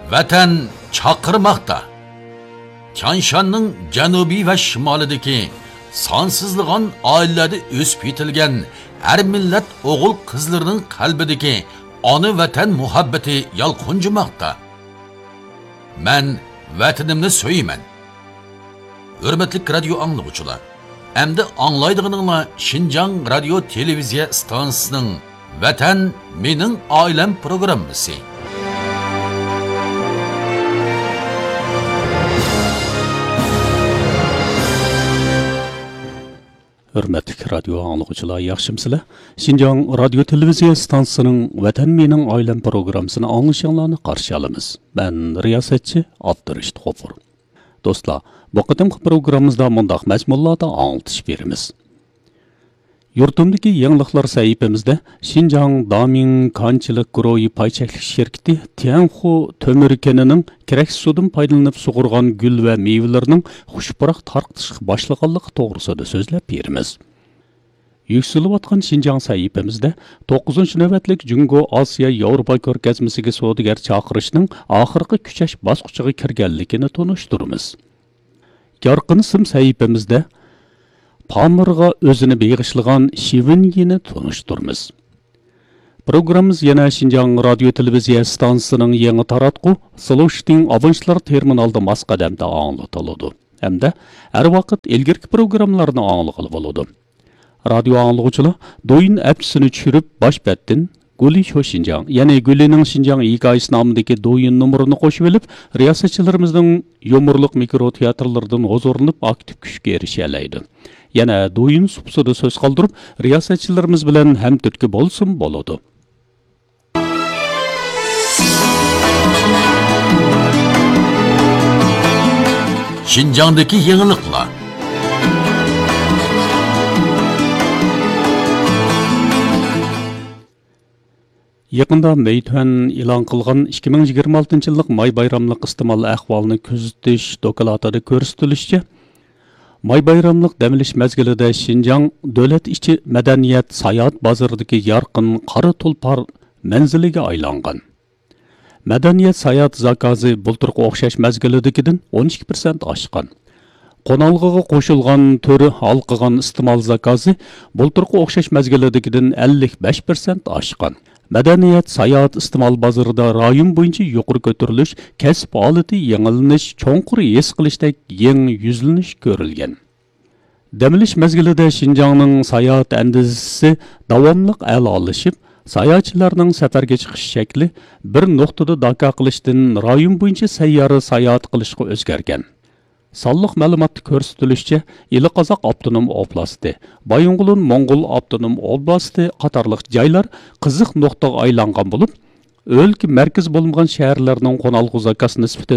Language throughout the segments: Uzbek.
Vatan chaqirmoqda. Tianshanning janubiy va shimolidagi sonsizlig'on oilalarda o'sib yetilgan har millat o'g'il qizlarining qalbidagi ona vatan muhabbati yalqunjimoqda. Men vatanimni so'yman. Hurmatli radio anglovchilar, endi anglaydiganinglar Xinjiang radio televiziya stansiyasining Vatan mening oilam programmasi. Hürmetli radio anlıqçılar, yaxşımsızlar? Xinjiang radio televiziya stansiyasining Vatan mening oilam programmasini anglashinglarni qarshi olamiz. Ben riyosatchi Abdurashid G'ofur. Do'stlar, bu qadimgi programmamizda mundaq mazmunlarda anglatish beramiz. Yurtimdagi yangiliklar sahifamizda Xinjiang Daming Kanchilik guruhi paychaklik şirkati Tianhu tömür kenining kerak sudan foydalanib sug'urgan gul va mevalarning xushpuroq tarqitish boshliqanligi to'g'risida so'zlab beramiz. Yuksalayotgan Xinjiang sahifamizda 9-navbatlik Jungo Osiyo Yevropa ko'rgazmasiga savdogar chaqirishning oxirgi kuchash bosqichiga kirganligini tunishtiramiz. Yorqin sim sahifamizda Pamirga o'zini beg'ishlagan Shivinyini tunishtiramiz. Programmamiz yana Xinjiang radio televiziya stansiyasining yangi taratqu Solushting abonchilar terminalda masqadamda anglatiladi. Hamda har vaqt ilgirki programmalarni anglag'ili bo'ladi. Radio anglag'uchilar do'yin appsini tushirib boshbatdan Guli Sho Xinjiang, ya'ni Gulining Xinjiang hikoyasi nomidagi do'yin nomerini qo'shib olib, riyosatchilarimizning yomurliq mikro teatrlaridan huzurlanib aktiv kuchga erisha oladi. Yana do'yin supsida so'z qoldirib, riyosatchilarimiz bilan hamturtki bo'lsin bo'ladi. Xinjiangdagi yangiliklar. Yaqında Meituan e'lon qilgan 2026-yillik may bayramlik iste'mol ahvolini kuzatish dokladida ko'rsatilishicha, may bayramlik dam olish mezgilida Xinjiang davlat ichi madaniyat sayohat bozoridagi yorqin qora tulpor manziliga aylangan. Madaniyat sayohat zakozi bulturga o'xshash mezgilidagidan 12% oshgan. Qonalg'iga qo'shilgan turi halqigan iste'mol zakozi bulturga o'xshash mezgilidagidan 55% oshgan. Madaniyat sayohat iste'mol bozorida rayon bo'yicha yuqori ko'tarilish, kasb holati yangilanish, cho'nqur his qilishdek yangi yuzlanish ko'rilgan. Dam olish mezgilida Xinjiangning sayohat andizisi davomli a'lolashib, sayohatchilarning safarga chiqish shakli bir nuqtada dako qilishdan rayon bo'yicha sayyora sayohat qilishga o'zgargan. Sonliq ma'lumotda ko'rsatilishicha, Qozoq avtonom oblasti, Bayong'ulun Mong'ol avtonom oblasti qatorliq joylar qiziq nuqtaga aylangan bo'lib, o'lka markaz bo'lmagan shaharlarning qonalg'u zakasi nisbati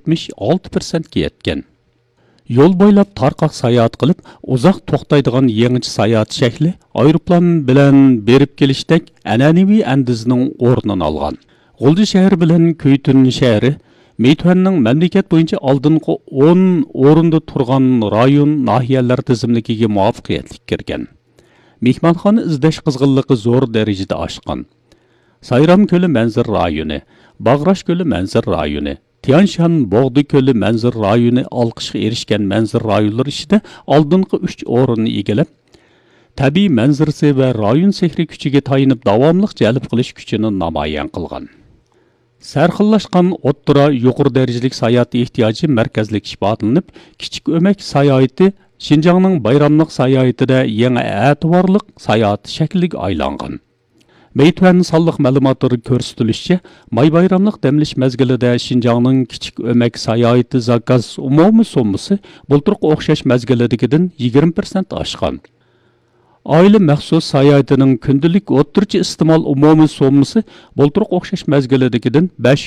76% ga yetgan. Yo'l bo'ylab tarqoq sayohat qilib, uzoq to'xtaydigan yangi sayohat shakli aeroplan bilan berib kelishdek an'anaviy andizning o'rnini olgan. G'ulji shahri bilan Kuytun shahri Meituanning mamlakat bo'yicha oldingi 10 o'rinda turgan rayon nahiyalar tizimligiga muvofiqiyatlik kirgan. Mehmonxona izlash qizg'inligi zo'r darajada oshgan. Sayram ko'li manzir rayoni, Bag'rash ko'li manzir rayoni, Tianshan Bog'di ko'li manzir rayoni olqishga erishgan manzir rayonlar ichida oldingi 3 o'rinni egallab, tabiiy manzarasi va rayon sehri kuchiga tayinib davomli jalb qilish kuchini namoyon qilgan. Sarxillashgan o'ttira yuqori darajalik sayohat ehtiyoji markazlik isbotlanib, kichik o'mak sayohati Xinjiangning bayramlik sayohatida yangi e'tiborliq sayohat shakliga aylangan. Meituan sonliq ma'lumotlari ko'rsatilishicha, may bayramlik dam olish mezgilida Xinjiangning kichik o'mak sayohati zakaz umumiy summasi bulturga o'xshash mezgilidagidan 20% oshgan. Oila maxsus sayohatining kundalik o'rtacha iste'mol umumiy summasi bulturga o'xshash mezgilidagidan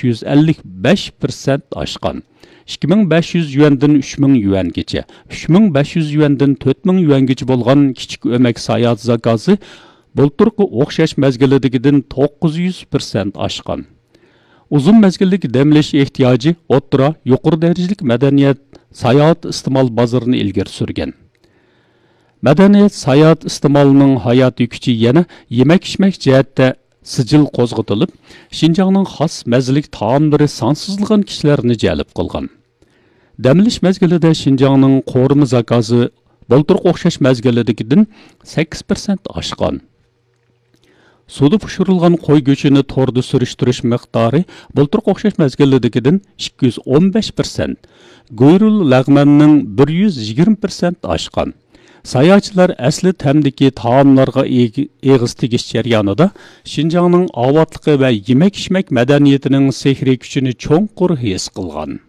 555% oshgan. 2500 yuandan 3000 yuangacha, 3500 yuandan 4000 yuangacha bo'lgan kichik o'mak sayohat zakozi bulturga o'xshash mezgilidagidan 900% oshgan. Uzun mezgillik dam olish ehtiyoji o'ttira yuqori darajalik madaniyat sayohat iste'mol bozorini ilgari surgan. Madaniyat sayohat iste'molining hayotiy kuchi yana yemak-ichmak jihatda sijil qo'zg'atilib, Şinjanning xos mazalik taomlari sonsizlagan kishilarni jalb qilgan. Damlish mezgilida Şinjanning qo'rimi zakozi bulturga o'xshash mezgilidagidan 8% oshgan. Suda pişirilgan qo'y go'shini torda surishtirish miqdori bulturga o'xshash mezgilidagidan 215%, go'yrul lag'manning 120% oshgan. Sayohatchilar asli tamdiki taomlarga eg'iz tegish jarayonida Şinjanning ovotligi va yemak-ichmak madaniyatining sehriy kuchini cho'nqur his qilgan.